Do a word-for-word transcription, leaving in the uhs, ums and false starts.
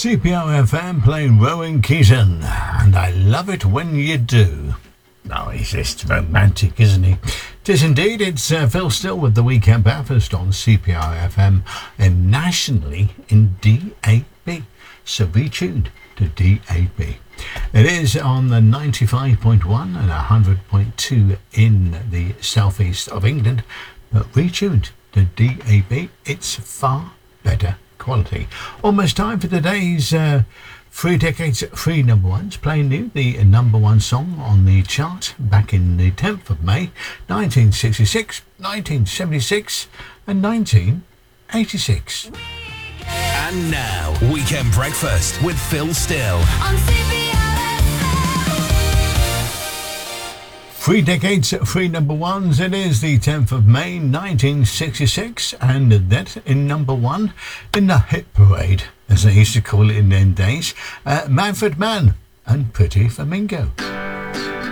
C P R F M playing Rowan Keaton, and I love it when you do. Oh, he's just romantic, isn't he? Tis indeed. It's uh, Phil Still with the Weekend Breakfast on C P R F M and nationally in D A B. So be tuned to D A B. It is on the ninety-five point one and one hundred point two in the southeast of England, but retuned to D A B. It's far better quality. Almost time for today's uh, three decades, three number ones. Playing new, the number one song on the chart back in the tenth of May, nineteen sixty-six, nineteen seventy-six and nineteen eighty-six. And now, Weekend Breakfast with Phil Still on C P R F M. Three decades, three number ones. It is the tenth of May, nineteen sixty-six, and that in number one in the hit parade, as they used to call it in them days, uh, Manfred Mann and Pretty Flamingo.